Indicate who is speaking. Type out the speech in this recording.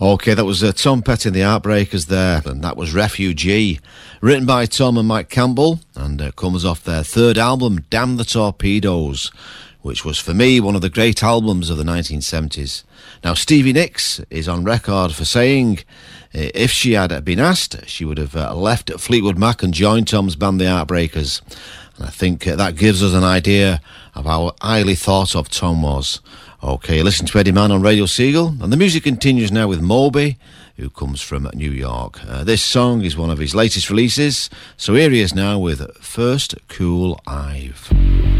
Speaker 1: OK, that was Tom Petty and the Heartbreakers there, and that was Refugee, written by Tom and Mike Campbell, and comes off their third album, Damn the Torpedoes, which was, for me, one of the great albums of the 1970s. Now, Stevie Nicks is on record for saying if she had been asked, she would have left Fleetwood Mac and joined Tom's band, the Heartbreakers. And I think that gives us an idea of how highly thought of Tom was. OK, listen to Eddie Mann on Radio Seagull, and the music continues now with Moby, who comes from New York. This song is one of his latest releases, so here he is now with First Cool I've.